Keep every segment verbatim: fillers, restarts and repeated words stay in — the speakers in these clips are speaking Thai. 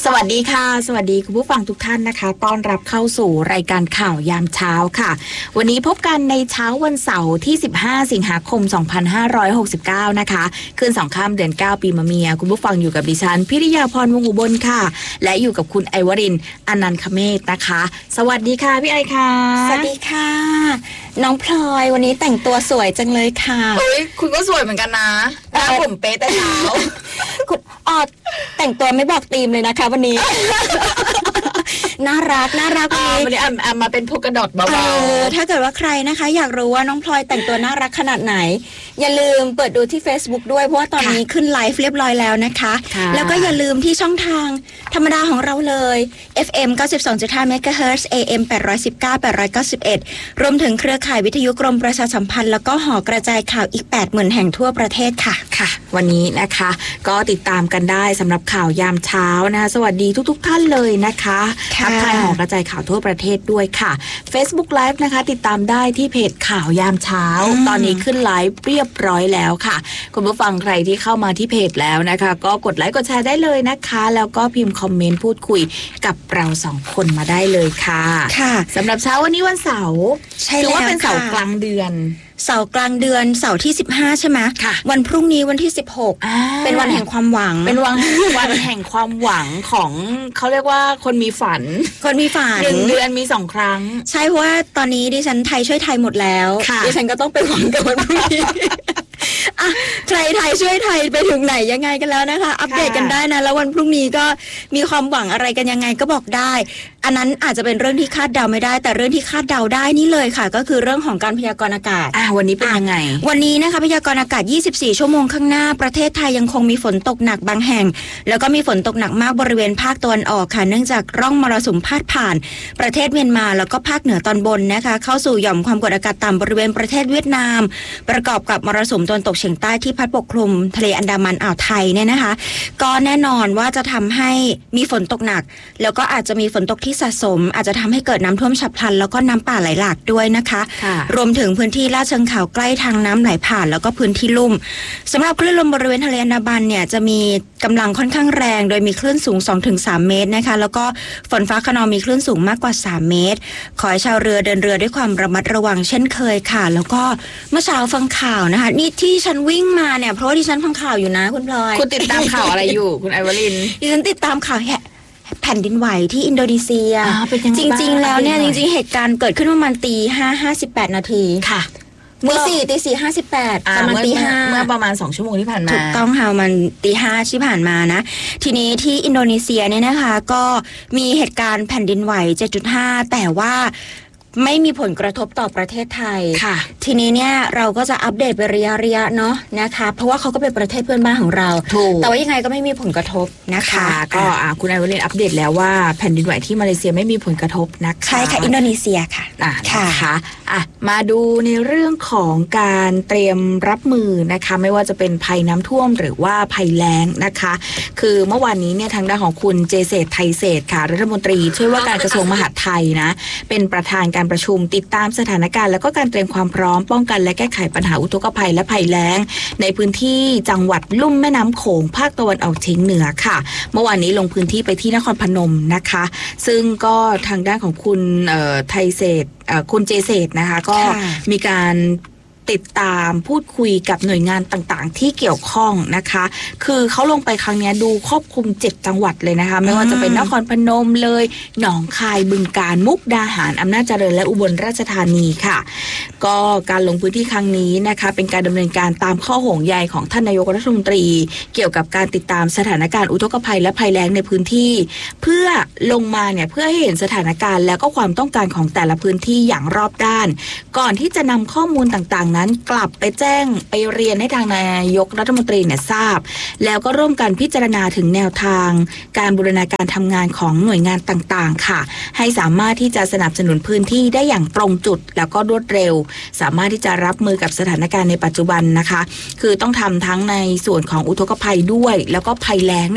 สวัสดีค่ะสวัสดีคุณผู้ฟังทุกท่านนะคะต้อนรับเข้าสู่รายการข่าวยามเช้าค่ะวันนี้พบกันในเช้าวันเสาร์ที่สิบห้าสิงหาคมสองพันห้าร้อยหกสิบเก้านะคะคืนสองค่ำเดือนเก้าปีมะเมียคุณผู้ฟังอยู่กับดิฉันพิริยาพรวงศ์อุบลค่ะและอยู่กับคุณไอวรินทร์อนันต์คเมธนะคะสวัสดีค่ะพี่ไอค่ะสวัสดีค่ะน้องพลอยวันนี้แต่งตัวสวยจังเลยค่ะเฮ้ยคุณก็สวยเหมือนกันนะหน้าผมเป๊ะแต่เช้าคุณออดแต่งตัวไม่บอกธีมเลยนะคะวันนี้ น่ารักน่ารักวันนี้แอมแอมมาเป็นพกดอทเบาๆถ้าเกิดว่าใครนะคะอยากรู้ว่าน้องพลอยแต่งตัวน่ารักขนาดไหนอย่าลืมเปิดดูที่ Facebook ด้วยเพราะว่าตอนนี้ขึ้นไลฟ์เรียบร้อยแล้วนะคะแล้วก็อย่าลืมที่ช่องทางธรรมดาของเราเลย เอฟ เอ็ม เก้าสิบสองจุดห้า เมกะเฮิรตซ์ เอ เอ็ม แปดร้อยสิบเก้า แปดร้อยเก้าสิบเอ็ดรวมถึงเครือข่ายวิทยุกรมประชาสัมพันธ์แล้วก็หอกระจายข่าวอีก แปดหมื่น แห่งทั่วประเทศค่ะค่ะวันนี้นะคะก็ติดตามกันได้สำหรับข่าวยามเช้านะคะสวัสดีทุกๆท่านเลยนะคะทักทายหอกระจายข่าวทั่วประเทศด้วยค่ะ Facebook Live นะคะติดตามได้ที่เพจข่าวยามเช้าตอนนี้ขึ้นไลฟ์เรียบร้อยแล้วค่ะคุณผู้ฟังใครที่เข้ามาที่เพจแล้วนะคะก็กดไลค์กดแชร์ได้เลยนะคะแล้วก็พิมพ์คอมเมนต์พูดคุยกับเราสองคนมาได้เลยค่ะค่ะสำหรับเช้าวันนี้วันเสาร์ถือว่าเป็นเสาร์กลางเดือนเสาร์กลางเดือนเสาร์ที่สิบห้าใช่ไหมวันพรุ่งนี้วันที่สิบหกเป็นวันแห่งความหวังเป็นวันวันแห่งความหวังของเขาเรียกว่าคนมีฝันคนมีฝันหนึ่งเดือนมีสองครั้งใช่เพราะว่าตอนนี้ดิฉันไทยช่วยไทยหมดแล้วดิฉันก็ต้องไปหวังกับวันพรุ่งนี้อ่ะใครไทยช่วยไทยไปถึงไหนยังไงกันแล้วนะคะอัปเดตกันได้นะแล้ววันพรุ่งนี้ก็มีความหวังอะไรกันยังไงก็บอกได้อันนั้นอาจจะเป็นเรื่องที่คาดเดาไม่ได้แต่เรื่องที่คาดเดาได้นี่เลยค่ะก็คือเรื่องของการพยากรณ์อากาศอ่ะวันนี้เป็นยังไงวันนี้นะคะพยากรณ์อากาศยี่สิบสี่ชั่วโมงข้างหน้าประเทศไทยยังคงมีฝนตกหนักบางแห่งแล้วก็มีฝนตกหนักมากบริเวณภาคตะวันออกค่ะเนื่องจากร่องมรสุมพาดผ่านประเทศเมียนมาแล้วก็ภาคเหนือตอนบนนะคะเข้าสู่หย่อมความกดอากาศต่ำบริเวณประเทศเวียดนามประกอบกับมรสุมตะวันตกเฉียงใต้ที่พัดปกคลุมทะเลอันดามันอ่าวไทยเนี่ยนะคะก็แน่นอนว่าจะทำให้มีฝนตกหนักแล้วก็อาจจะมีฝนตกที่สะสมอาจจะทำให้เกิดน้ำท่วมฉับพลันแล้วก็น้ำป่าไหลหลากด้วยนะคะรวมถึงพื้นที่ลาดเชิงเขาใกล้ทางน้ำไหลผ่านแล้วก็พื้นที่ลุ่มสำหรับคลื่นลมบริเวณทะเลอันดามันเนี่ยจะมีกำลังค่อนข้างแรงโดยมีคลื่นสูง สองถึงสาม เมตรนะคะแล้วก็ฝนฟ้าคะนองมีคลื่นสูงมากกว่าสามเมตรขอให้ชาวเรือเดินเรือด้วยความระมัดระวังเช่นเคยค่ะแล้วก็เมื่อเช้าฟังข่าวนะคะนี่ที่ฉันวิ่งมาเนี่ยเพราะว่าดิฉันฟังข่าวอยู่นะคุณพลอยคุณติดตามข่าวอะไรอยู่คุณไอวรินทร์ดิฉันติดตามข่าวแผ่นดินไหวที่อินโดนีเซียจริงๆแล้วเนี่ยจริงๆเหตุการณ์เกิดขึ้นประมาณตีห้าห้าสิบแปดนาทีค่ะตีสี่ตีสี่ห้าสิบแปดประมาณตีห้าเมื่อประมาณสองชั่วโมงที่ผ่านมาถูกต้องค่ะมันตีห้าที่ผ่านมานะทีนี้ที่อินโดนีเซียเนี่ยนะคะก็มีเหตุการณ์แผ่นดินไหว เจ็ดจุดห้า แต่ว่าไม่มีผลกระทบต่อประเทศไทยค่ะทีนี้เนี่ยเราก็จะอัปเดตไประยะระยะเนาะนะคะเพราะว่าเขาก็เป็นประเทศเพื่อนบ้านของเราแต่ว่ายังไงก็ไม่มีผลกระทบนะคะก็อ่าคุณไอวรินทร์อัปเดตแล้วว่าแผ่นดินไหวที่มาเลเซียไม่มีผลกระทบนะคะใช่ค่ะอินโดนีเซียค่ะอ่านะคะอ่ะมาดูในเรื่องของการเตรียมรับมือนะคะไม่ว่าจะเป็นภัยน้ำท่วมหรือว่าภัยแล้งนะคะคือเมื่อวานนี้เนี่ยทางด้านของคุณเจเศรษฐ์ไทยเศรษฐ์ค่ะรัฐมนตรีช่วยว่าการกระทรวงมหาดไทยนะเป็นประธานการประชุมติดตามสถานการณ์แล้วก็การเตรียมความพร้อมป้องกันและแก้ไขปัญหาอุทกภัยและภัยแล้งในพื้นที่จังหวัดลุ่มแม่น้ำโขงภาคตะวันออกเฉียงเหนือค่ะเมื่อวานนี้ลงพื้นที่ไปที่นครพนมนะคะซึ่งก็ทางด้านของคุณไทยเศรษฐ์คุณเจเศรษฐ์นะคะก็มีการติดตามพูดคุยกับหน่วยงานต่างๆที่เกี่ยวข้องนะคะคือเขาลงไปครั้งนี้ดูครอบคลุมเจ็ดจังหวัดเลยนะคะไม่ว่าจะเป็นนครพนมเลยหนองคายบึงกาฬมุกดาหารอำนาจเจริญและอุบลราชธานีค่ะก็การลงพื้นที่ครั้งนี้นะคะเป็นการดำเนินการตามข้อห่วงใยของท่านนายกรัฐมนตรีเกี่ยวกับการติดตามสถานการณ์อุทกภัยและภัยแล้งในพื้นที่เพื่อลงมาเนี่ยเพื่อให้เห็นสถานการณ์แล้วก็ความต้องการของแต่ละพื้นที่อย่างรอบด้านก่อนที่จะนำข้อมูลต่างๆนั้นกลับไปแจ้งไปเรียนให้ทางนายกรัฐมนตรีเนี่ยทราบแล้วก็ร่วมกันพิจารณาถึงแนวทางการบูรณาการทำงานของหน่วยงานต่างๆค่ะให้สามารถที่จะสนับสนุนพื้นที่ได้อย่างตรงจุดแล้วก็รวดเร็วสามารถที่จะรับมือกับสถานการณ์ในปัจจุบันนะคะคือต้องทำทั้งในส่วนของอุทกภัยด้วยแล้วก็ภัยแล้งเนี่ย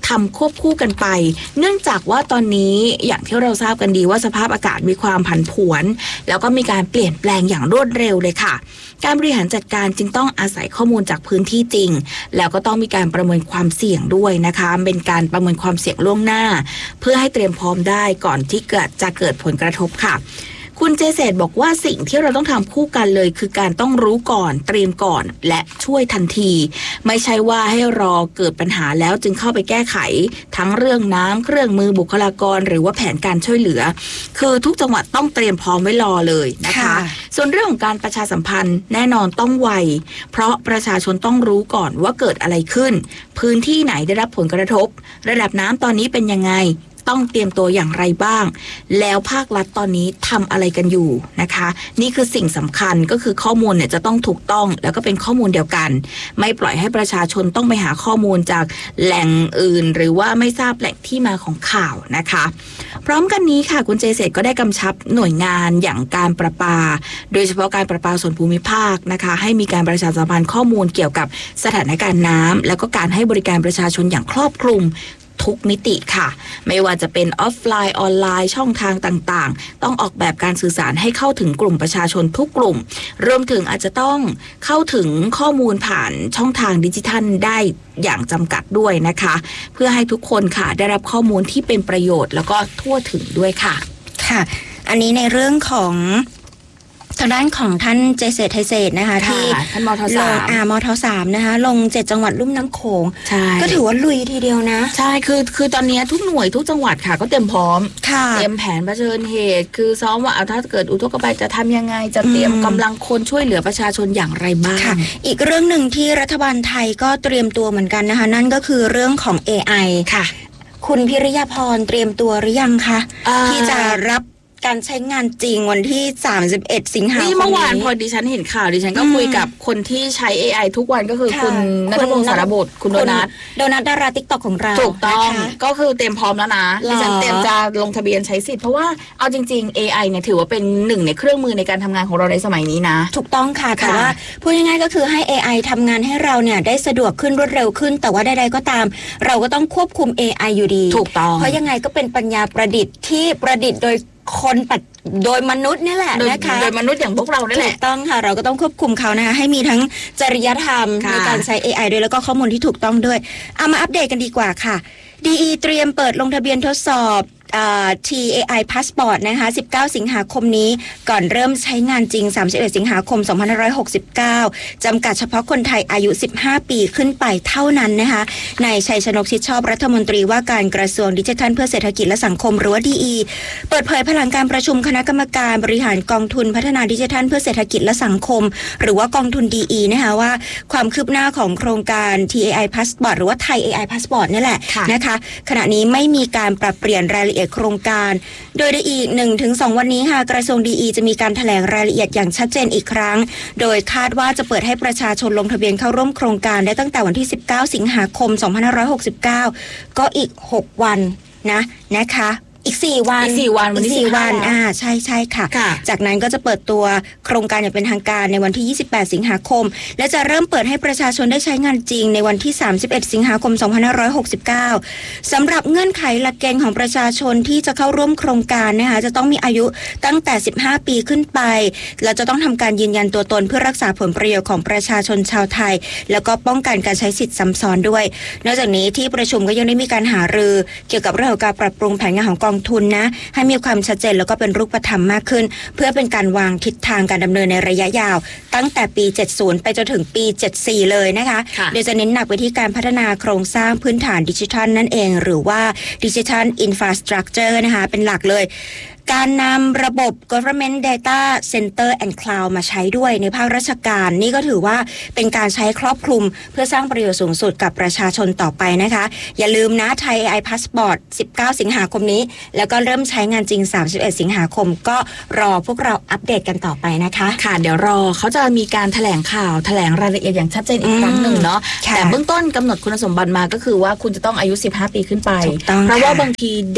ทำควบคู่กันไปเนื่องจากว่าตอนนี้อย่างที่เราทราบกันดีว่าสภาพอากาศมีความผันผวนแล้วก็มีการเปลี่ยนแปลงอย่างรวดเร็วเลยค่ะการบริหารจัดการจึงต้องอาศัยข้อมูลจากพื้นที่จริงแล้วก็ต้องมีการประเมินความเสี่ยงด้วยนะคะเป็นการประเมินความเสี่ยงล่วงหน้าเพื่อให้เตรียมพร้อมได้ก่อนที่เกิดจะเกิดผลกระทบค่ะคุณเจเศษบอกว่าสิ่งที่เราต้องทำคู่กันเลยคือการต้องรู้ก่อนเตรียมก่อนและช่วยทันทีไม่ใช่ว่าให้รอเกิดปัญหาแล้วจึงเข้าไปแก้ไขทั้งเรื่องน้ำเครื่องมือบุคลากรหรือว่าแผนการช่วยเหลือคือทุกจังหวัดต้องเตรียมพร้อมไว้รอเลยนะคะส่วนเรื่องของการประชาสัมพันธ์แน่นอนต้องไวเพราะประชาชนต้องรู้ก่อนว่าเกิดอะไรขึ้นพื้นที่ไหนได้รับผลกระทบระดับน้ำตอนนี้เป็นยังไงต้องเตรียมตัวอย่างไรบ้างแล้วภาครัฐตอนนี้ทำอะไรกันอยู่นะคะนี่คือสิ่งสำคัญก็คือข้อมูลเนี่ยจะต้องถูกต้องแล้วก็เป็นข้อมูลเดียวกันไม่ปล่อยให้ประชาชนต้องไปหาข้อมูลจากแหล่งอื่นหรือว่าไม่ทราบแหล่งที่มาของข่าวนะคะพร้อมกันนี้ค่ะคุณเจเศษก็ได้กำชับหน่วยงานอย่างการประปาโดยเฉพาะการประปาส่วนภูมิภาคนะคะให้มีการประชาสัมพันธ์ข้อมูลเกี่ยวกับสถานการณ์น้ำแล้วก็การให้บริการประชาชนอย่างครอบคลุมทุกมิติค่ะไม่ว่าจะเป็นออฟไลน์ออนไลน์ช่องทางต่างๆต้องออกแบบการสื่อสารให้เข้าถึงกลุ่มประชาชนทุกกลุ่มรวมถึงอาจจะต้องเข้าถึงข้อมูลผ่านช่องทางดิจิทัลได้อย่างจำกัดด้วยนะคะเพื่อให้ทุกคนค่ะได้รับข้อมูลที่เป็นประโยชน์แล้วก็ทั่วถึงด้วยค่ะค่ะอันนี้ในเรื่องของทางด้านของท่านเจเศษไทยเศษนะคะที่ท่านมท. สามอ่ามท.สามนะคะลงเจ็ดจังหวัดลุ่มน้ำโขงก็ถือว่าลุยทีเดียวนะใช่คือคือตอนนี้ทุกหน่วยทุกจังหวัดค่ะก็เตรียมพร้อมเตรียมแผนเผชิญเหตุคือซ้อมว่าเอาถ้าเกิดอุทกภัยจะทำยังไงจะเตรียมกำลังคนช่วยเหลือประชาชนอย่างไรบ้างอีกเรื่องหนึ่งที่รัฐบาลไทยก็เตรียมตัวเหมือนกันนะคะนั่นก็คือเรื่องของ เอ ไอ ค่ะคุณพิริยาพรเตรียมตัวหรือยังคะที่จะรับการใช้งานจริงวันที่สามสิบเอ็ดสิงหาคมนี้เมื่อวานพอดิฉันเห็นข่าวดิฉันก็คุยกับคนที่ใช้ เอ ไอ ทุกวันก็คือคุณณัฐพงศ์สารบุตรคุณโดนัทโดนัทดารา ติ๊กต็อก ของเราถูกต้องก็คือเตรียมพร้อมแล้วนะดิฉันเตรียมจะลงทะเบียนใช้สิทธิ์เพราะว่าเอาจริงๆ เอ ไอ เนี่ยถือว่าเป็นหนึ่งในเครื่องมือในการทำงานของเราในสมัยนี้นะถูกต้องค่ะแต่ว่าพูดง่ายๆก็คือให้ เอ ไอ ทำงานให้เราเนี่ยได้สะดวกขึ้นรวดเร็วขึ้นแต่ว่าใดๆก็ตามเราก็ต้องควบคุม เอ ไอ อยู่ดีถูกต้องเพราะยังไงก็เป็นปัญญาประดิษฐ์ที่ประดิษฐ์โดยคนปัดโดยมนุษย์นี่แหละนะคะโดยมนุษย์อย่างพวกเรานี่แหละถูกต้องค่ะเราก็ต้องควบคุมเขานะคะให้มีทั้งจริยธรรมในการใช้ เอ ไอ ด้วยแล้วก็ข้อมูลที่ถูกต้องด้วยเอามาอัปเดตกันดีกว่าค่ะ ดี อี เตรียมเปิดลงทะเบียนทดสอบที เอ ไอ Passport นะคะสิบเก้าสิงหาคมนี้ก่อนเริ่มใช้งานจริงสามสิบเอ็ดสิงหาคมสองพันห้าร้อยหกสิบเก้าจำกัดเฉพาะคนไทยอายุสิบห้าปีขึ้นไปเท่านั้นนะคะนายชัยชนกชิดชอบรัฐมนตรีว่าการกระทรวงดิจิทัลเพื่อเศรษฐกิจและสังคมหรือว่า ดี อี เปิดเผยพลังการประชุมคณะกรรมการบริหารกองทุนพัฒนาดิจิทัลเพื่อเศรษฐกิจและสังคมหรือว่ากองทุน ดี อี นะคะว่าความคืบหน้าของโครงการ ที เอ ไอ Passport หรือว่าไทย เอ ไอ Passport นี่แหละนะคะขณะนี้ไม่มีการปรับเปลี่ยนรายละเอียดโครงการโดยในอีก หนึ่งถึงสอง วันนี้ค่ะกระทรวง ดี อี จะมีการแถลงรายละเอียดอย่างชัดเจนอีกครั้งโดยคาดว่าจะเปิดให้ประชาชนลงทะเบียนเข้าร่วมโครงการได้ตั้งแต่วันที่สิบเก้าสิงหาคมสองพันห้าร้อยหกสิบเก้าก็อีกหกวันนะนะคะอีกสี่วันอีกสี่วันวันที่สี่วันอ่าใช่ๆค่ะจากนั้นก็จะเปิดตัวโครงการอย่างเป็นทางการในวันที่ยี่สิบแปดสิงหาคมและจะเริ่มเปิดให้ประชาชนได้ใช้งานจริงในวันที่สามสิบเอ็ดสิงหาคมสองพันห้าร้อยหกสิบเก้าสำหรับเงื่อนไขหลักเกณฑ์ของประชาชนที่จะเข้าร่วมโครงการนะคะจะต้องมีอายุตั้งแต่สิบห้าปีขึ้นไปและจะต้องทำการยืนยันตัวตนเพื่อรักษาผลประโยชน์ของประชาชนชาวไทยแล้วก็ป้องกันการใช้สิทธิ์ซ้ำซ้อนด้วยนอกจากนี้ที่ประชุมก็ยังได้มีการหารือเกี่ยวกับเรื่องของการปรับปรุงแผนงานของกองทุนนะให้มีความชัดเจนแล้วก็เป็นรูปธรรมมากขึ้นเพื่อเป็นการวางทิศทางการดำเนินในระยะยาวตั้งแต่ปีเจ็ดสิบไปจนถึงปีเจ็ดสิบสี่เลยนะคะโดยจะเน้นหนักไปที่การพัฒนาโครงสร้างพื้นฐานดิจิทัลนั่นเองหรือว่าดิจิทัลอินฟราสตรัคเจอร์นะคะเป็นหลักเลยการนำระบบ Government Data Center and Cloud มาใช้ด้วยในภาคราชการนี่ก็ถือว่าเป็นการใช้ครอบคลุมเพื่อสร้างประโยชน์สูงสุดกับประชาชนต่อไปนะคะอย่าลืมนะไทย เอ ไอ Passport สิบเก้าสิงหาคมนี้แล้วก็เริ่มใช้งานจริงสามสิบเอ็ดสิงหาคมก็รอพวกเราอัปเดตกันต่อไปนะคะค่ะเดี๋ยวรอเขาจะมีการแถลงข่าวแถลงรายละเอียดอย่างชัดเจนอีกครั้งหนึ่งเนาะแต่เบื้องต้นกำหนดคุณสมบัติมาก็คือว่าคุณจะต้องอายุสิบห้าปีขึ้นไปเพราะว่าบางทีเด็ก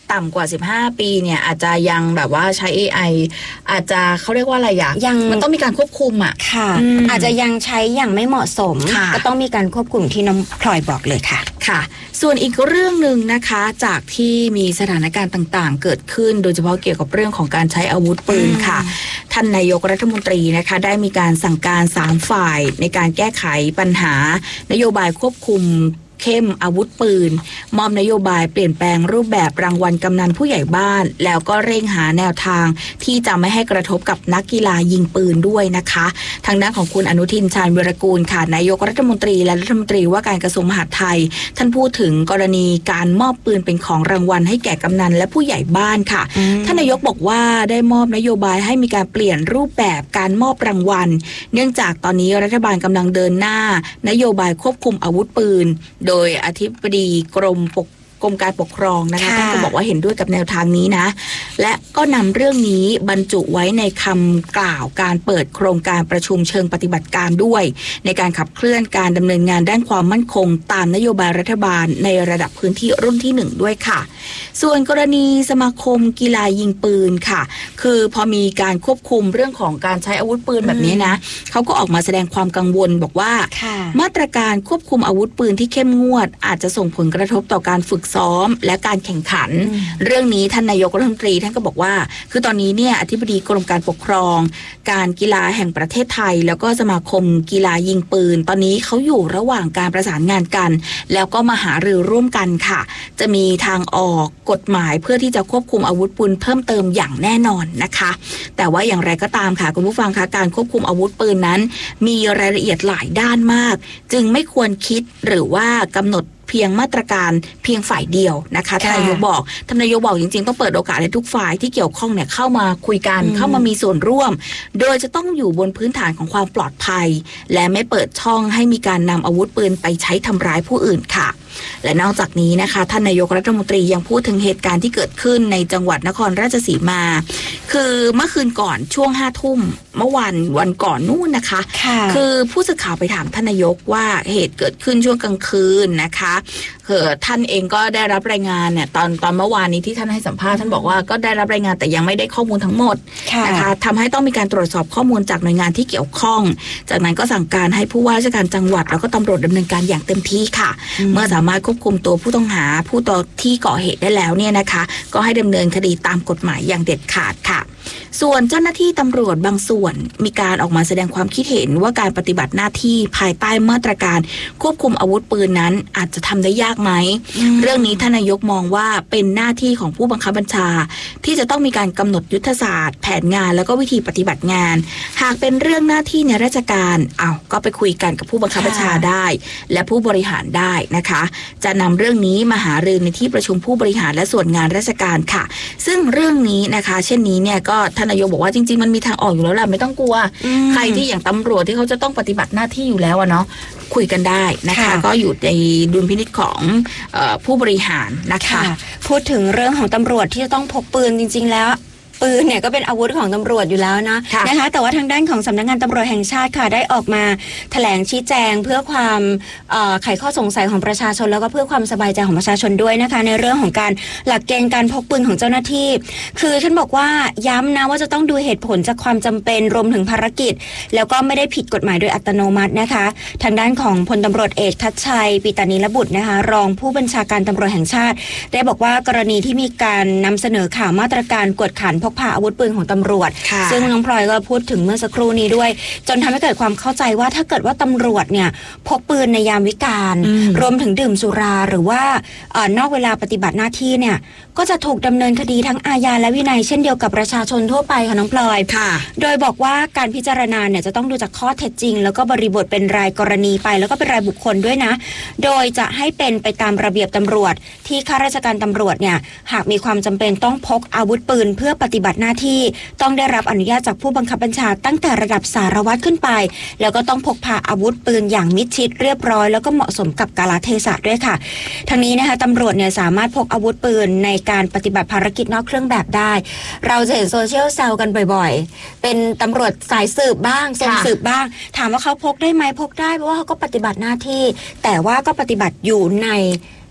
ต่ำกว่าสิบห้าปีเนี่ยอาจจะยังแบบว่าใช้ เอ ไอ อาจจะเขาเรียกว่าอะไรอย่างมันต้องมีการควบคุมอ่ะค่ะอาจจะยังใช้อย่างไม่เหมาะสมก็ต้องมีการควบคุมที่น้องพลอยบอกเลยค่ะค่ะส่วนอีกเรื่องนึงนะคะจากที่มีสถานการณ์ต่างๆเกิดขึ้นโดยเฉพาะเกี่ยวกับเรื่องของการใช้อาวุธปืนค่ะท่านนายกรัฐมนตรีนะคะได้มีการสั่งการสามฝ่ายในการแก้ไขปัญหานโยบายควบคุมเข้มอาวุธปืนมอบนโยบายเปลี่ยนแปลงรูปแบบรางวัลกำนันผู้ใหญ่บ้านแล้วก็เร่งหาแนวทางที่จะไม่ให้กระทบกับนักกีฬายิงปืนด้วยนะคะทางด้านของคุณอนุทินชาญวิรากูลค่ะนายกรัฐมนตรีและรัฐมนตรีว่าการกระทรวงมหาดไทยท่านพูดถึงกรณีการมอบปืนเป็นของรางวัลให้แก่กำนันและผู้ใหญ่บ้านค่ะท่านนายกบอกว่าได้มอบนโยบายให้มีการเปลี่ยนรูปแบบการมอบรางวัลเนื่องจากตอนนี้รัฐบาลกำลังเดินหน้านโยบายควบคุมอาวุธปืนโดยอธิบดีกรมปกกรมการปกครองนะคะท่านก็บอกว่าเห็นด้วยกับแนวทางนี้นะและก็นำเรื่องนี้บรรจุไว้ในคำกล่าวการเปิดโครงการประชุมเชิงปฏิบัติการด้วยในการขับเคลื่อนการดำเนินงานด้านความมั่นคงตามนโยบายรัฐบาลในระดับพื้นที่รุ่นที่หนึ่งด้วยค่ะส่วนกรณีสมาคมกีฬายิงปืนค่ะคือพอมีการควบคุมเรื่องของการใช้อาวุธปืนแบบนี้นะเขาก็ออกมาแสดงความกังวลบอกว่ามาตรการควบคุมอาวุธปืนที่เข้มงวดอาจจะส่งผลกระทบต่อการฝึกซ้อมและการแข่งขันเรื่องนี้ท่านนายกรัฐมนตรีท่านก็บอกว่าคือตอนนี้เนี่ยอธิบดีกรมการปกครองการกีฬาแห่งประเทศไทยแล้วก็สมาคมกีฬายิงปืนตอนนี้เขาอยู่ระหว่างการประสานงานกันแล้วก็มาหารือร่วมกันค่ะจะมีทางออกกฎหมายเพื่อที่จะควบคุมอาวุธปืนเพิ่มเติมอย่างแน่นอนนะคะแต่ว่าอย่างไรก็ตามค่ะคุณผู้ฟังคะการควบคุมอาวุธปืนนั้นมีรายละเอียดหลายด้านมากจึงไม่ควรคิดหรือว่ากำหนดเพียงมาตรการเพียงฝ่ายเดียวนะคะท่านนายกบอกท่านนายกบอกจริงๆต้องเปิดโอกาสให้ทุกฝ่ายที่เกี่ยวข้องเนี่ยเข้ามาคุยกันเข้ามามีส่วนร่วมโดยจะต้องอยู่บนพื้นฐานของความปลอดภัยและไม่เปิดช่องให้มีการนำอาวุธปืนไปใช้ทำร้ายผู้อื่นค่ะและนอกจากนี้นะคะท่านนายกรัฐมนตรียังพูดถึงเหตุการณ์ที่เกิดขึ้นในจังหวัดนครราชสีมาคือเมื่อคืนก่อนช่วงห้าทุ่มเมื่อวันวันก่อนนู่นนะคะคือผู้สื่อข่าวไปถามท่านนายกว่าเหตุเกิดขึ้นช่วงกลางคืนนะคะคือท่านเองก็ได้รับรายงานเนี่ยตอนตอนเมื่อวานนี้ที่ท่านให้สัมภาษณ์ท่านบอกว่าก็ได้รับรายงานแต่ยังไม่ได้ข้อมูลทั้งหมดนะคะทำให้ต้องมีการตรวจสอบข้อมูลจากหน่วยงานที่เกี่ยวข้องจากนั้นก็สั่งการให้ผู้ว่าราชการจังหวัดแล้วก็ตำรวจดำเนินการอย่างเต็มที่ค่ะเมื่อสามารถควบคุมตัวผู้ต้องหาผู้ต่อที่ก่อเหตุได้แล้วเนี่ยนะคะก็ให้ดำเนินคดีตามกฎหมายอย่างเด็ดขาดค่ะส่วนเจ้าหน้าที่ตำรวจบางส่วนมีการออกมาแสดงความคิดเห็นว่าการปฏิบัติหน้าที่ภายใต้มาตรการควบคุมอาวุธปืนนั้นอาจจะทำได้ยากไหมเรื่องนี้ท่านนายกมองว่าเป็นหน้าที่ของผู้บังคับบัญชาที่จะต้องมีการกำหนดยุทธศาสตร์แผนงานแล้วก็วิธีปฏิบัติงานหากเป็นเรื่องหน้าที่ในราชการเอาก็ไปคุยกันกับผู้บังคับบัญชาได้และผู้บริหารได้นะคะจะนำเรื่องนี้มาหารือในที่ประชุมผู้บริหารและส่วนงานราชการค่ะซึ่งเรื่องนี้นะคะเช่นนี้เนี่ยก็ท่านนายกบอกว่าจริงๆมันมีทางออกอยู่แล้วแหละไม่ต้องกลัวใครที่อย่างตำรวจที่เขาจะต้องปฏิบัติหน้าที่อยู่แล้วอะเนาะคุยกันได้นะคะก็อยู่ในดุลพินิจของเอ่อผู้บริหารนะคะพูดถึงเรื่องของตำรวจที่จะต้องพกปืนจริงๆแล้วปืนเนี่ยก็เป็นอาวุธของตำรวจอยู่แล้วนะนะคะแต่ว่าทางด้านของสำนักงานตำรวจแห่งชาติค่ะได้ออกมาแถลงชี้แจงเพื่อความไขข้อสงสัยของประชาชนแล้วก็เพื่อความสบายใจของประชาชนด้วยนะคะในเรื่องของการหลักเกณฑ์การพกปืนของเจ้าหน้าที่คือท่านบอกว่าย้ำนะว่าจะต้องดูเหตุผลจากความจำเป็นรวมถึงภารกิจแล้วก็ไม่ได้ผิดกฎหมายโดยอัตโนมัตินะคะทางด้านของพลตำรวจเอกทัชชัยปิตานีรบุตรนะคะรองผู้บัญชาการตำรวจแห่งชาติได้บอกว่ากรณีที่มีการนำเสนอข่าวมาตรการกวดขันพกพาอาวุธปืนของตำรวจซึ่งน้องพลอยก็พูดถึงเมื่อสักครู่นี้ด้วยจนทำให้เกิดความเข้าใจว่าถ้าเกิดว่าตำรวจเนี่ยพกปืนในยามวิกาลรวมถึงดื่มสุราหรือว่าเอ่อนอกเวลาปฏิบัติหน้าที่เนี่ยก็จะถูกดำเนินคดีทั้งอาญาและวินัยเช่นเดียวกับประชาชนทั่วไปค่ะน้องพลอยโดยบอกว่าการพิจารณาเนี่ยจะต้องดูจากข้อเท็จจริงแล้วก็บริบทเป็นรายกรณีไปแล้วก็เป็นรายบุคคลด้วยนะโดยจะให้เป็นไปตามระเบียบตำรวจที่ข้าราชการตำรวจเนี่ยหากมีความจำเป็นต้องพกอาวุธปืนเพื่อปฏิบัติหน้าที่ต้องได้รับอนุญาตจากผู้บังคับบัญชาตั้งแต่ระดับสารวัตรขึ้นไปแล้วก็ต้องพกพาอาวุธปืนอย่างมิดชิดเรียบร้อยแล้วก็เหมาะสมกับกาลเทศะด้วยค่ะทั้งนี้นะคะตำรวจเนี่ยสามารถพกอาวุธปืนในการปฏิบัติภารกิจนอกเครื่องแบบได้เราจะเห็นโซเชียลแซวกันบ่อยๆเป็นตำรวจสายสืบบ้างทรงสืบบ้างถามว่าเขาพกได้ไหมพกได้เพราะว่าเขาก็ปฏิบัติหน้าที่แต่ว่าก็ปฏิบัติอยู่ใน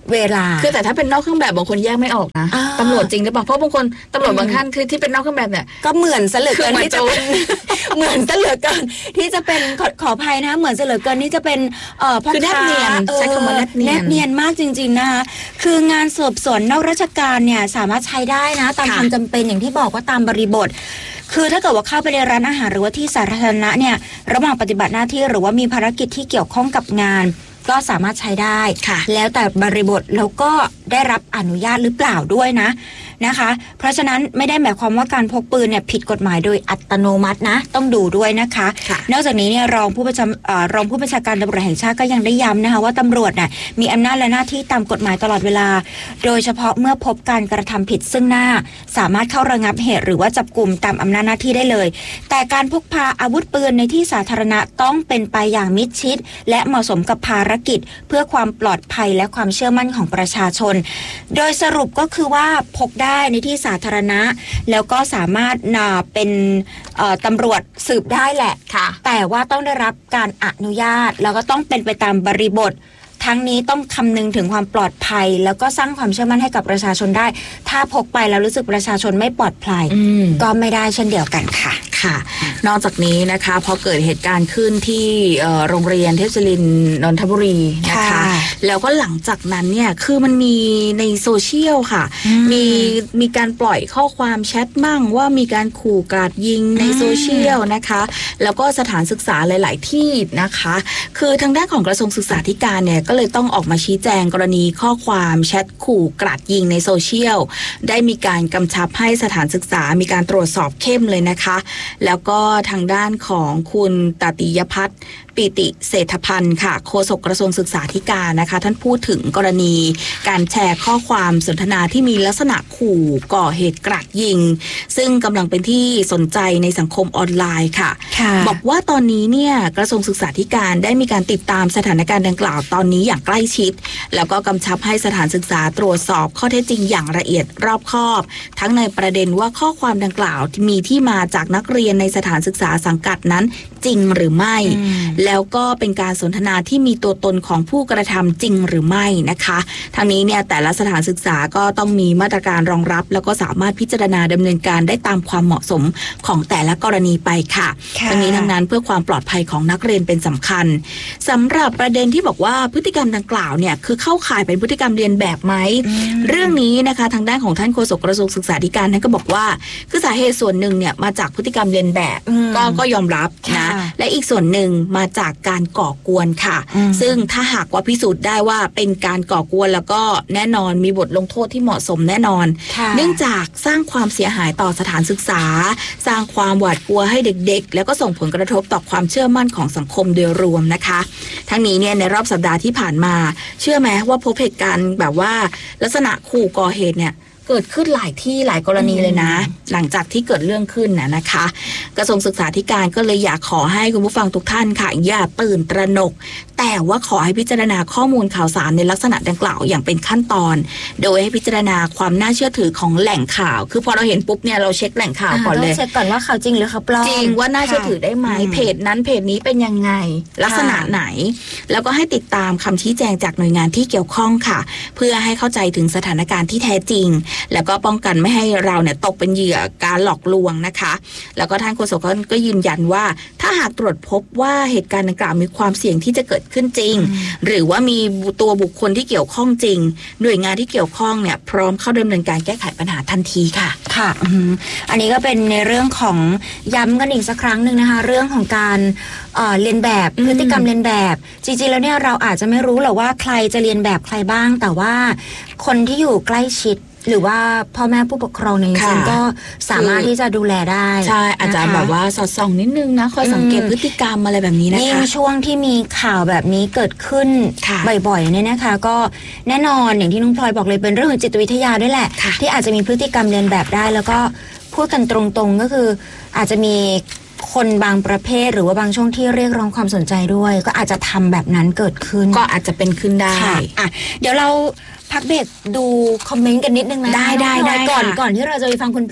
เวลาคือแต่ถ้าเป็นนอกเครื่องแบบบางคนแยกไม่ออกนะตำรวจจริงหรือเปล่าเพราะบางคนตำรวจบางท่านคือที่เป็นนอกเครื่องแบบเนี่ยก็เหมือนเสลือเกินที่จะเป็นเหมือนเสลือเกินที่จะเป็นขอขออภัยนะเหมือนเสลือเกินที่จะเป็นเอ่อพ่อค้าใช้คำว่าแนบเนียนแนบเนียนมากจริงๆนะคะคืองานสืบสวนนอกราชการเนี่ยสามารถใช้ได้นะตามความจำเป็นอย่างที่บอกว่าตามบริบทคือถ้าเกิดว่าเข้าไปในร้านอาหารหรือว่าที่สาธารณะเนี่ยระหว่างปฏิบัติหน้าที่หรือว่ามีภารกิจที่เกี่ยวข้องกับงานก็สามารถใช้ได้แล้วแต่บริบทแล้วก็ได้รับอนุญาตหรือเปล่าด้วยนะนะคะเพราะฉะนั้นไม่ได้หมายความว่าการพกปืนเนี่ยผิดกฎหมายโดยอัตโนมัตินะต้องดูด้วยนะคะนอกจากนี้เนี่ยรองผู้บัญชารองผู้บัญชาการตำรวจแห่งชาติก็ยังได้ย้ำนะคะว่าตำรวจน่ะมีอำนาจและหน้าที่ตามกฎหมายตลอดเวลาโดยเฉพาะเมื่อพบการกระทำผิดซึ่งหน้าสามารถเข้าระงับเหตุหรือว่าจับกลุ่มตามอำนาจหน้าที่ได้เลยแต่การพกพาอาวุธปืนในที่สาธารณะต้องเป็นไปอย่างมิดชิดและเหมาะสมกับภารกิจเพื่อความปลอดภัยและความเชื่อมั่นของประชาชนโดยสรุปก็คือว่าพกได้ในที่สาธารณะแล้วก็สามารถเป็นตำรวจสืบได้แหละแต่ว่าต้องได้รับการอนุญาตแล้วก็ต้องเป็นไปตามบริบททั้งนี้ต้องคำนึงถึงความปลอดภัยแล้วก็สร้างความเชื่อมั่นให้กับประชาชนได้ถ้าพกไปแล้วรู้สึกประชาชนไม่ปลอดภัยก็ไม่ได้เช่นเดียวกันค่ะค่ะนอกจากนี้นะคะพอเกิดเหตุการณ์ขึ้นที่โรงเรียนเทพศิรินทร์นนทบุรีนะคะแล้วก็หลังจากนั้นเนี่ยคือมันมีในโซเชียลค่ะมีมีการปล่อยข้อความแชทมั่งว่ามีการขู่กราดยิงในโซเชียลนะคะแล้วก็สถานศึกษาหลายๆที่นะคะคือทางด้านของกระทรวงศึกษาธิการเนี่ยก็เลยต้องออกมาชี้แจงกรณีข้อความแชทขู่กราดยิงในโซเชียลได้มีการกำชับให้สถานศึกษามีการตรวจสอบเข้มเลยนะคะแล้วก็ทางด้านของคุณตติยพัฒน์ปิติเศรษฐพันธ์ค่ะโฆษกกระทรวงศึกษาธิการนะคะท่านพูดถึงกรณีการแชร์ข้อความสนทนาที่มีลักษณะขู่ก่อเหตุกราดยิงซึ่งกำลังเป็นที่สนใจในสังคมออนไลน์ค่ะบอกว่าตอนนี้เนี่ยกระทรวงศึกษาธิการได้มีการติดตามสถานการณ์ดังกล่าวตอนนี้อย่างใกล้ชิดแล้วก็กำชับให้สถานศึกษาตรวจสอบข้อเท็จจริงอย่างละเอียดรอบคอบทั้งในประเด็นว่าข้อความดังกล่าวมีที่มาจากนักเรียนในสถานศึกษาสังกัดนั้นจริงหรือไม่แล้วก็เป็นการสนทนาที่มีตัวตนของผู้กระทำจริงหรือไม่นะคะทางนี้เนี่ยแต่ละสถานศึกษาก็ต้องมีมาตรการรองรับแล้วก็สามารถพิจารณาดำเนินการได้ตามความเหมาะสมของแต่ละกรณีไปค่ะทั้งนี้ทั้งนั้นเพื่อความปลอดภัยของนักเรียนเป็นสำคัญสำหรับประเด็นที่บอกว่าพฤติกรรมดังกล่าวเนี่ยคือเข้าข่ายเป็นพฤติกรรมเรียนแบบไหมเรื่องนี้นะคะทางด้านของท่านโฆษกกระทรวงศึกษาธิการท่านก็บอกว่าคือสาเหตุส่วนหนึ่งเนี่ยมาจากพฤติกรรมเรียนแบบก็ก็ยอมรับนะและอีกส่วนหนึ่งมาจากการก่อกวนค่ะซึ่งถ้าหากว่าพิสูจน์ได้ว่าเป็นการก่อกวนแล้วก็แน่นอนมีบทลงโทษที่เหมาะสมแน่นอนเนื่องจากสร้างความเสียหายต่อสถานศึกษาสร้างความหวาดกลัวให้เด็กๆแล้วก็ส่งผลกระทบต่อความเชื่อมั่นของสังคมโดยรวมนะคะทั้งนี้เนี่ยในรอบสัปดาห์ที่ผ่านมาเชื่อไหมว่าพบเหตุการณ์แบบว่าลักษณะขู่ก่อเหตุเนี่ยเกิดขึ้นหลายที่หลายกรณีเลยนะหลังจากที่เกิดเรื่องขึ้นนะนะคะกระทรวงศึกษาธิการก็เลยอยากขอให้คุณผู้ฟังทุกท่านค่ะอย่าตื่นตระหนกแต่ว่าขอให้พิจารณาข้อมูลข่าวสารในลักษณะดังกล่าวอย่างเป็นขั้นตอนโดยให้พิจารณาความน่าเชื่อถือของแหล่งข่าวคือพอเราเห็นปุ๊บเนี่ยเราเช็คแหล่งข่าวก่อนเลยเช็คก่อนว่าข่าวจริงหรือข่าวปลอมจริงว่าน่าเชื่อถือได้ไหมเพจนั้นเพจนี้เป็นยังไงลักษณะไหนแล้วก็ให้ติดตามคำชี้แจงจากหน่วยงานที่เกี่ยวข้องค่ะเพื่อให้เข้าใจถึงสถานการณ์ที่แท้จริงแล้วก็ป้องกันไม่ให้เราเนี่ยตกเป็นเหยื่อการหลอกลวงนะคะแล้วก็ท่านโฆษกก็ยืนยันว่าถ้าหากตรวจพบว่าเหตุการณ์ดังกล่าวมีความเสี่ยงที่จะเกิดขึ้นจริงหรือว่ามีตัวบุคคลที่เกี่ยวข้องจริงหน่วยงานที่เกี่ยวข้องเนี่ยพร้อมเข้าดำเนินการแก้ไขปัญหาทันทีค่ะค่ะอันนี้ก็เป็นในเรื่องของย้ำกันอีกสักครั้งหนึ่งนะคะเรื่องของการเอ่อเรียนแบบพฤติกรรมเรียนแบบจริงๆแล้วเนี่ยเราอาจจะไม่รู้หรอกว่าใครจะเรียนแบบใครบ้างแต่ว่าคนที่อยู่ใกล้ชิดหรือว่าพ่อแม่ผู้ปกครองในจริงๆก็สามารถที่จะดูแลได้ใช่อาจจะแบบว่าสอดส่องนิดนึงนะคอยสังเกตพฤติกรรมอะไรแบบนี้นะคะยิ่งช่วงที่มีข่าวแบบนี้เกิดขึ้นบ่อยๆเนี่ยนะคะก็แน่นอนอย่างที่น้องพลอยบอกเลยเป็นเรื่องของจิตวิทยาด้วยแหละที่อาจจะมีพฤติกรรมเรียนแบบได้แล้วก็พูดกันตรงๆก็คืออาจจะมีคนบางประเภทหรือว่าบางช่วงที่เรียกร้องความสนใจด้วยก็อาจจะทำแบบนั้นเกิดขึ้นก็อาจจะเป็นขึ้นได้อ่ะเดี๋ยวเราพักเบรกดูคอมเมนต์กันนิดนึงนะได้ได้ได้ก่อนก่อนที่เราจะไปฟังคุณพลึก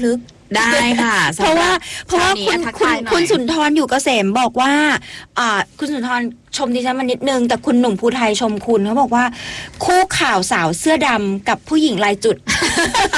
ได้ค่ะเพราะว่าเพราะว่าคุณคุณคุณสุนทรอยู่เกษมบอกว่าอ่าคุณสุนทรชมดิฉันมานิดนึงแต่คุณหนุ่มภูไทยชมคุณเขาบอกว่าคู่ข่าวสาวเสื้อดำกับผู้หญิงลายจุด